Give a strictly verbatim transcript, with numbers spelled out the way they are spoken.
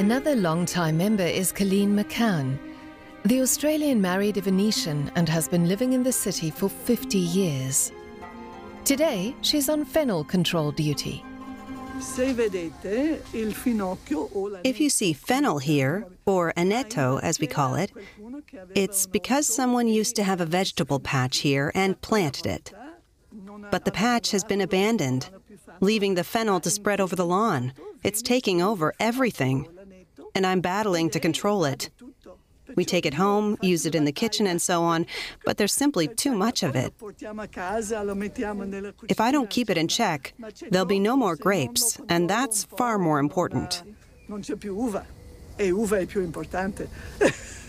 Another long-time member is Colleen McCann. The Australian married a Venetian and has been living in the city for fifty years. Today, she's on fennel control duty. If you see fennel here, or annetto as we call it, it's because someone used to have a vegetable patch here and planted it. But the patch has been abandoned, leaving the fennel to spread over the lawn. It's taking over everything, and I'm battling to control it. We take it home, use it in the kitchen and so on, but there's simply too much of it. If I don't keep it in check, there'll be no more grapes, and that's far more important.